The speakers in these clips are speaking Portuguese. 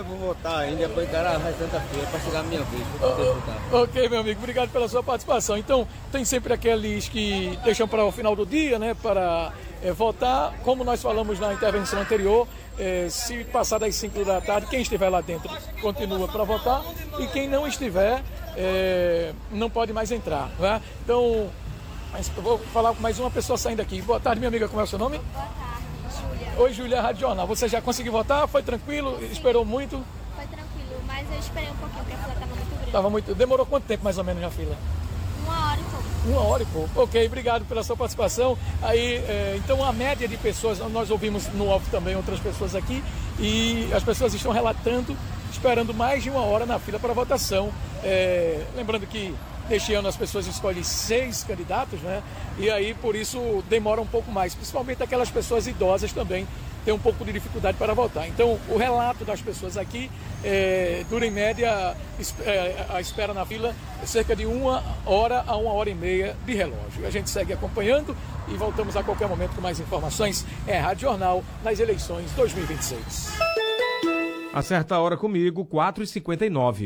mas vou votar ainda, depois encarar a restante da fila para chegar a minha vez. Ok, meu amigo, obrigado pela sua participação. Então, tem sempre aqueles que deixam para o final do dia, né, para votar. Como nós falamos na intervenção anterior, se passar das 5 da tarde, quem estiver lá dentro continua para votar e quem não estiver não pode mais entrar, né? Então, eu vou falar com mais uma pessoa saindo aqui. Boa tarde, minha amiga, como é o seu nome? Boa tarde, Júlia. Oi, Júlia, Rádio Jornal. Você já conseguiu votar? Foi tranquilo? Esperou muito? Foi tranquilo, mas eu esperei um pouquinho porque a fila estava muito grande. Demorou quanto tempo mais ou menos na fila? 1 hora e pouco. 1 hora e pouco. Ok, obrigado pela sua participação. Aí, então a média de pessoas, nós ouvimos no off também outras pessoas aqui, e as pessoas estão relatando, esperando mais de 1 hora na fila para votação. Lembrando que neste ano as pessoas escolhem 6 candidatos, né? E aí por isso demora um pouco mais, principalmente aquelas pessoas idosas também têm um pouco de dificuldade para votar. Então o relato das pessoas aqui dura em média a espera na fila cerca de 1 hora a 1 hora e meia de relógio. A gente segue acompanhando e voltamos a qualquer momento com mais informações. Rádio Jornal nas eleições 2026. Acerta a hora comigo, 4h59.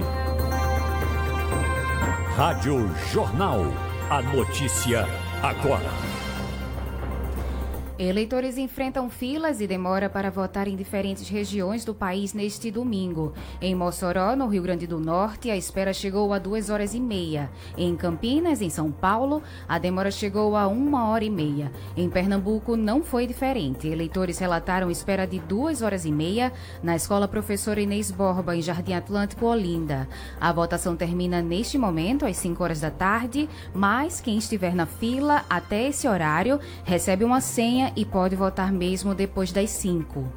Rádio Jornal. A notícia agora. Eleitores enfrentam filas e demora para votar em diferentes regiões do país neste domingo. Em Mossoró, no Rio Grande do Norte, a espera chegou a 2 horas e meia. Em Campinas, em São Paulo, a demora chegou a 1 hora e meia. Em Pernambuco, não foi diferente. Eleitores relataram espera de 2 horas e meia na Escola Professora Inês Borba, em Jardim Atlântico, Olinda. A votação termina neste momento, às 5 horas da tarde, mas quem estiver na fila até esse horário recebe uma senha e pode votar mesmo depois das 5.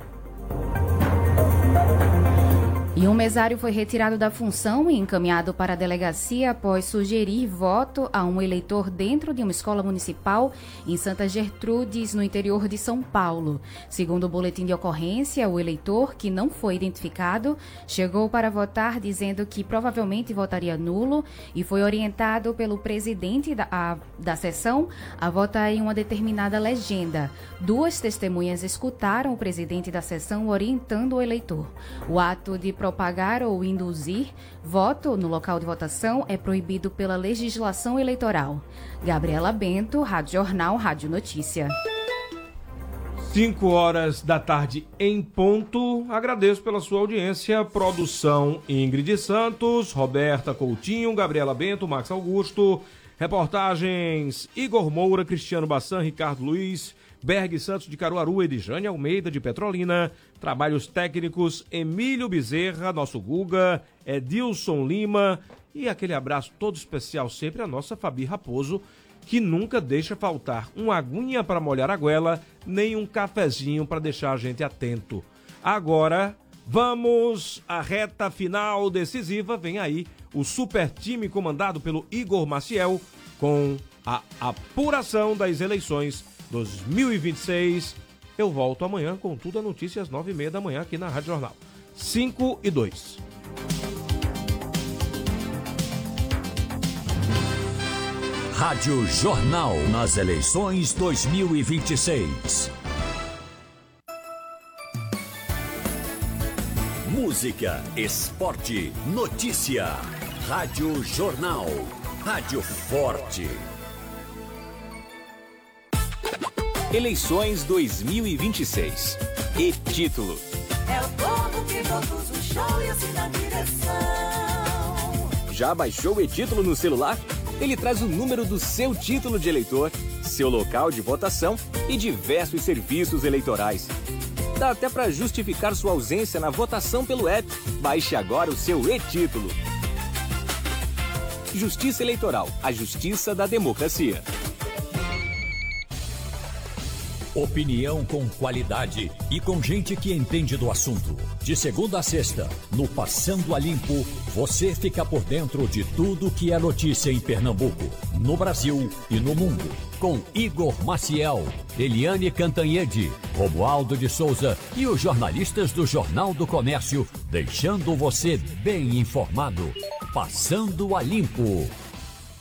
E um mesário foi retirado da função e encaminhado para a delegacia após sugerir voto a um eleitor dentro de uma escola municipal em Santa Gertrudes, no interior de São Paulo. Segundo o boletim de ocorrência, o eleitor, que não foi identificado, chegou para votar dizendo que provavelmente votaria nulo e foi orientado pelo presidente da sessão a votar em uma determinada legenda. 2 testemunhas escutaram o presidente da sessão orientando o eleitor. O ato de propagar ou induzir voto no local de votação é proibido pela legislação eleitoral. Gabriela Bento, Rádio Jornal, Rádio Notícia. 5 horas da tarde em ponto. Agradeço pela sua audiência. Produção Ingrid Santos, Roberta Coutinho, Gabriela Bento, Max Augusto. Reportagens Igor Moura, Cristiano Bassan, Ricardo Luiz, Berg Santos de Caruaru, Edjane Almeida de Petrolina. Trabalhos técnicos Emílio Bezerra, nosso Guga, Edilson Lima. E aquele abraço todo especial sempre a nossa Fabi Raposo, que nunca deixa faltar uma aguinha para molhar a goela, nem um cafezinho para deixar a gente atento. Agora, vamos à reta final decisiva. Vem aí o super time comandado pelo Igor Maciel com a apuração das eleições 2026. Eu volto amanhã com tudo a notícia às 9h30 da manhã aqui na Rádio Jornal. 5:02. Rádio Jornal nas eleições 2026. Música, esporte, notícia. Rádio Jornal. Rádio Forte. Eleições 2026. E título. É o povo que conduz o show e assim na direção. Já baixou o e-título no celular? Ele traz o número do seu título de eleitor, seu local de votação e diversos serviços eleitorais. Dá até para justificar sua ausência na votação pelo app. Baixe agora o seu e-título. Justiça Eleitoral, a justiça da democracia. Opinião com qualidade e com gente que entende do assunto. De segunda a sexta, no Passando a Limpo, você fica por dentro de tudo que é notícia em Pernambuco, no Brasil e no mundo. Com Igor Maciel, Eliane Cantanhede, Romualdo de Souza e os jornalistas do Jornal do Comércio, deixando você bem informado. Passando a Limpo.